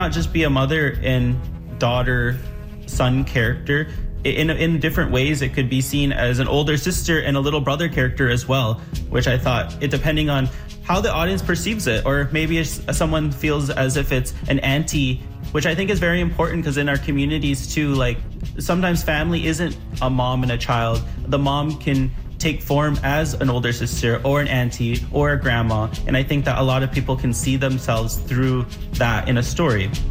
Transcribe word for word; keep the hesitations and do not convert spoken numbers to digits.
not just be a mother and daughter son character. In in different ways, it could be seen as an older sister and a little brother character as well, which I thought, it depending on how the audience perceives it, or maybe it's, someone feels as if it's an auntie, which I think is very important because in our communities too, like sometimes family isn't a mom and a child. The mom can take form as an older sister or an auntie or a grandma, and I think that a lot of people can see themselves through that in a story.